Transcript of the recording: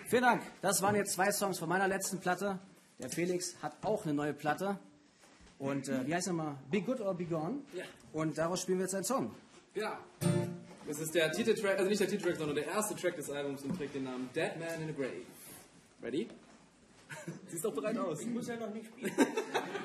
Vielen Dank. Das waren jetzt 2 Songs von meiner letzten Platte. Der Felix hat auch eine neue Platte. Und wie heißt nochmal? Be Good or Be Gone. Ja. Und daraus spielen wir jetzt einen Song. Ja. Das ist der Titeltrack, also nicht der Titeltrack, sondern der erste Track des Albums und trägt den Namen Dead Man in a Grave. Ready? Siehst doch bereit aus. Ich muss ja noch nicht spielen.